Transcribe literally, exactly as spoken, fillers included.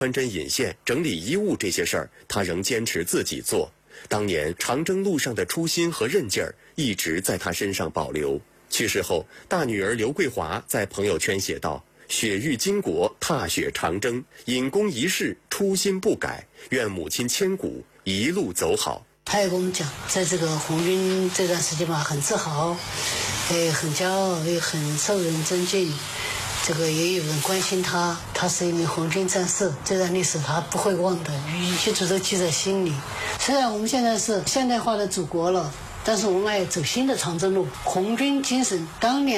穿针引线、整理衣物这些事儿，他仍坚持自己做。当年长征路上的初心和韧劲儿一直在他身上保留。去世后，大女儿刘桂华在朋友圈写道：“雪域巾帼，踏雪长征，引弓一世，初心不改，愿母亲千古，一路走好。” 他也跟我们讲，在这个红军这段时间吧，很自豪，也很骄傲，也很受人尊敬。这个也有人关心他，他是一名红军战士，这段历史他不会忘的，一直都记在心里。虽然我们现在是现代化的祖国了，但是我们也走新的长征路，红军精神当年